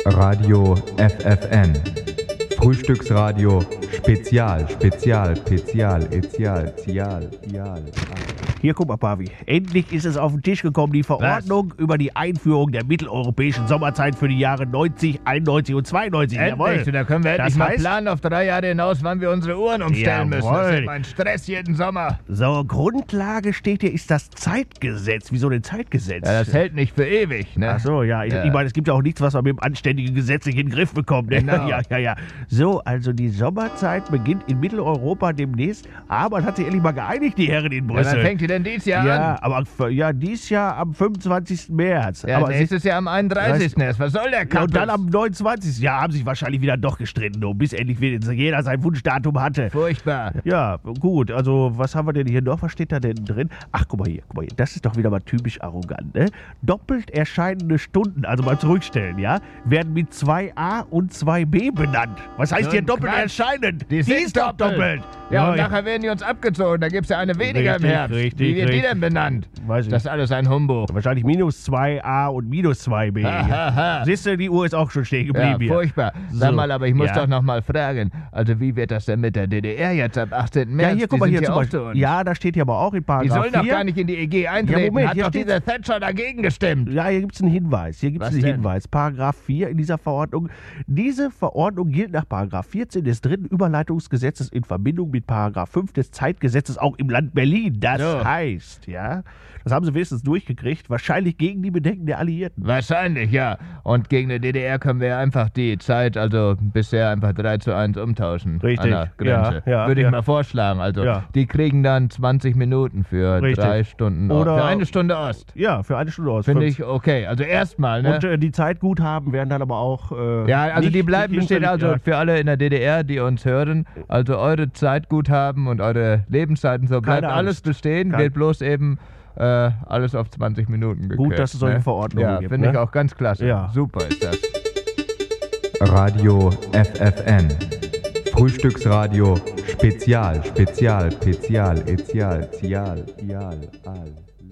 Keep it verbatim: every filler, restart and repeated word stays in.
Radio F F N. Frühstücksradio Spezial, Spezial, Spezial, Spezial, Zial, Zial. Hier, guck mal, Pavi. Endlich ist es auf den Tisch gekommen, die Verordnung Was? über die Einführung der mitteleuropäischen Sommerzeit für die Jahre neunzig, einundneunzig und zweiundneunzig. Endlich, da können wir endlich das mal heißt, planen auf drei Jahre hinaus, wann wir unsere Uhren umstellen Jawohl. müssen. Das ist immer ein Stress jeden Sommer. So, Grundlage steht hier, ist das Zeitgesetz. Wieso denn Zeitgesetz? Ja, das hält nicht für ewig, ne? Ach so, ja. Ich, Ja. ich meine, es gibt ja auch nichts, was man mit dem anständigen Gesetz nicht in den Griff bekommt. Ne? Genau. Ja, ja, ja. So, also die Sommerzeit beginnt in Mitteleuropa demnächst. Aber man hat sich endlich mal geeinigt, die Herren in Ja, Brüssel. wann fängt die denn dieses Jahr Ja, an? aber f- ja, dies Jahr am fünfundzwanzigsten März. Ja, aber nächstes Jahr am einunddreißigsten erst. Was soll der ja, Kampf? und dann am neunundzwanzigsten Ja, haben sich wahrscheinlich wieder doch gestritten, du, bis endlich wieder jeder sein Wunschdatum hatte. Furchtbar. Ja, gut, also was haben wir denn hier noch? Was steht da denn drin? Ach, guck mal hier, guck mal hier. Das ist doch wieder mal typisch arrogant, ne? Doppelt erscheinende Stunden, also beim Zurückstellen, ja, werden mit zwei a und zwei b benannt. Was heißt So hier ein doppelt Quatsch. erscheinend? Die sind ist doch doppelt. Ja, und nachher werden die uns abgezogen. Da gibt es ja eine weniger Richtig, im Herbst. richtig, Wie wird die richtig. denn benannt? Weiß ich Das ist alles ein Humbug. Wahrscheinlich minus zwei a und minus zwei b. Ha, ha, ha. Siehst du, die Uhr ist auch schon stehen Ja, geblieben hier. furchtbar. Sag So. mal, aber ich muss Ja. doch noch mal fragen. Also wie wird das denn mit der D D R jetzt ab achtzehnten Ja, März? hier, guck Die mal sind hier zum auch Beispiel. zu uns. Ja, da steht hier aber auch in Die Paragraph sollen doch vier. gar nicht in die E G eintreten. Ja, Moment, Hat hier doch steht- dieser Thatcher dagegen gestimmt. Ja, hier gibt es einen Hinweis. Hier gibt es Was einen denn? Hinweis. Paragraph vier in dieser Verordnung. Diese Verordnung gilt nach Paragraph vierzehn des dritten Überleitungsgesetzes in Verbindung mit Paragraph fünf des Zeitgesetzes auch im Land Berlin. Das So. heißt, ja, das haben sie wenigstens durchgekriegt, wahrscheinlich gegen die Bedenken der Alliierten. Wahrscheinlich, ja. Und gegen die D D R können wir ja einfach die Zeit, also bisher einfach drei zu eins umtauschen. Richtig. An der Grenze. Ja, ja, Würde ich ja. mal vorschlagen. Also Ja. die kriegen dann zwanzig Minuten für Richtig. drei Stunden Ost. Oder- Für eine Stunde Ost. Ja, für eine Stunde aus. Finde fünf. ich okay. Also erstmal, ne? Und äh, die Zeitguthaben werden dann aber auch. Äh, Ja, also nicht, die bleiben nicht bestehen, also hinfällig, für alle in der D D R, die uns hören, also eure Zeitguthaben und eure Lebenszeiten, so bleibt Keine alles Angst. bestehen, Kein- wird bloß eben äh, alles auf zwanzig Minuten gekürzt. Gut, dass es solche ne? Verordnungen Ja, gibt, finde ich ne? auch ganz klasse. Ja. Super ist das. Radio F F N. Frühstücksradio Spezial, Spezial, Spezial, Spezial, Zial, Zial, Al.